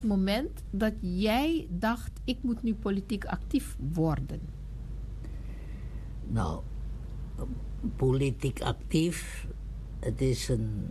moment dat jij dacht, ik moet nu politiek actief worden? Nou, politiek actief, het is